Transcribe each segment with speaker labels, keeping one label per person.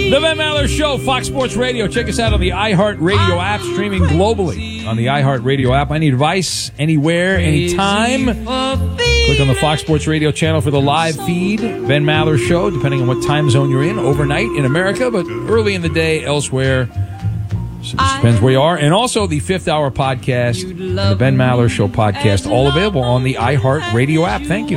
Speaker 1: The Ben Maller Show, Fox Sports Radio. Check us out on the iHeartRadio app, streaming globally on the iHeartRadio app. I need advice anywhere, anytime. Click on the Fox Sports Radio channel for the live feed, Ben Maller Show, depending on what time zone you're in, overnight in America, but early in the day elsewhere. So it depends where you are. And also the Fifth Hour podcast, and the Ben Maller Show podcast, all available on the iHeartRadio app. Thank you.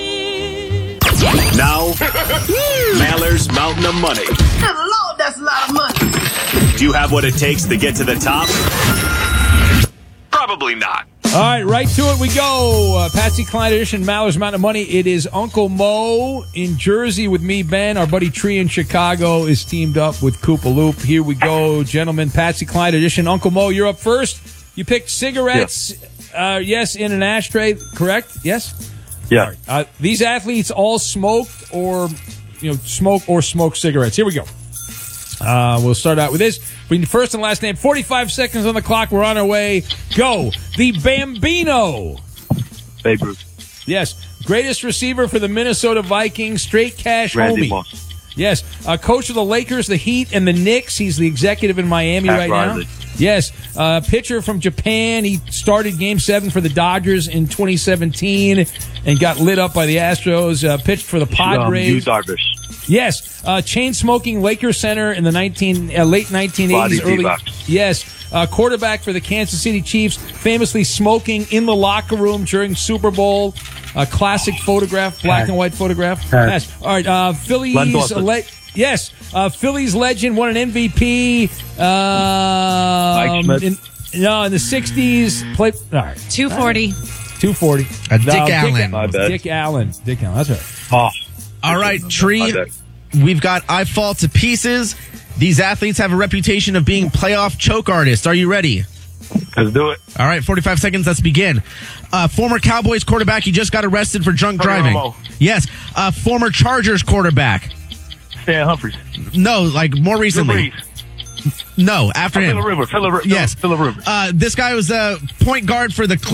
Speaker 2: Now, Maller's Mountain of Money.
Speaker 3: Good Lord, that's a lot of money.
Speaker 2: Do you have what it takes to get to the top? Probably not.
Speaker 1: All right to it we go. Patsy Cline edition, Maller's Mountain of Money. It is Uncle Mo in Jersey with me, Ben. Our buddy Tree in Chicago is teamed up with Koopa Loop. Here we go, gentlemen. Patsy Cline edition. Uncle Mo, you're up first. You picked cigarettes, yes, in an ashtray, correct? Yes?
Speaker 4: Yeah.
Speaker 1: Right. These athletes all smoked or smoke cigarettes. Here we go. We'll start out with this. We need first and last name. 45 seconds on the clock. We're on our way. Go. The Bambino.
Speaker 4: Babe Ruth.
Speaker 1: Yes. Greatest receiver for the Minnesota Vikings. Straight cash
Speaker 4: Randy
Speaker 1: homie.
Speaker 4: Moss.
Speaker 1: Yes. Coach of the Lakers, the Heat, and the Knicks. He's the executive in Miami
Speaker 4: Pat
Speaker 1: right
Speaker 4: Riley.
Speaker 1: now. Yes. Pitcher from Japan. He started Game 7 for the Dodgers in 2017 and got lit up by the Astros. Pitched for the Padres.
Speaker 4: Yu Darvish.
Speaker 1: Yes. Chain-smoking Lakers center in the late 1980s.
Speaker 4: Body
Speaker 1: Early.
Speaker 4: Divac.
Speaker 1: Yes. Quarterback for the Kansas City Chiefs, famously smoking in the locker room during Super Bowl. A classic photograph, black and white photograph. Yes. All right. Phillies. Yes. Phillies legend, won an MVP.
Speaker 4: Mike Schmidt.
Speaker 1: In the 60s. Played. All right.
Speaker 5: 240.
Speaker 1: 240.
Speaker 6: Dick Allen.
Speaker 4: My bad.
Speaker 1: Dick Allen. That's right.
Speaker 4: Oh.
Speaker 6: All right,
Speaker 4: My
Speaker 6: Tree.
Speaker 4: bad.
Speaker 6: We've got I Fall to Pieces. These athletes have a reputation of being playoff choke artists. Are you ready?
Speaker 4: Let's do it.
Speaker 6: All right, 45 seconds. Let's begin. Former Cowboys quarterback. He just got arrested for drunk driving.
Speaker 4: Romo.
Speaker 6: Yes. Former Chargers quarterback.
Speaker 4: Stan Humphries.
Speaker 6: No, like more recently.
Speaker 4: Brees.
Speaker 6: No, after him.
Speaker 4: Phillip Rivers.
Speaker 6: Yes.
Speaker 4: Phillip Rivers.
Speaker 6: This guy was the point guard for the